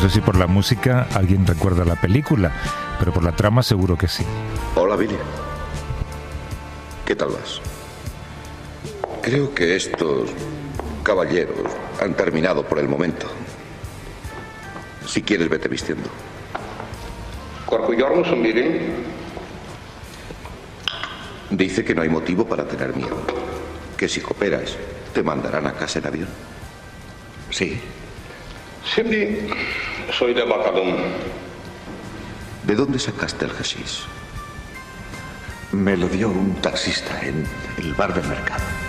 sé si por la música alguien recuerda la película, pero por la trama seguro que sí. Hola, Billy. ¿Qué tal vas? Creo que estos caballeros han terminado por el momento. Si quieres, vete vistiendo. Dice que no hay motivo para tener miedo. Que si cooperas, te mandarán a casa en avión. Sí. Şimdi söyle bakalım. ¿De dónde sacaste el hashish? Me lo dio un taxista en el bar del mercado.